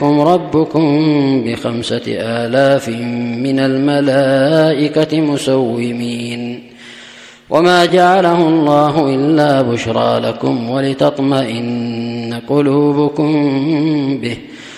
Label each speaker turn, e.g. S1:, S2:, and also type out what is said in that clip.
S1: ربكم ب5,000 من الملائكة مسومين وما جعله الله إلا بشرى لكم ولتطمئن قلوبكم به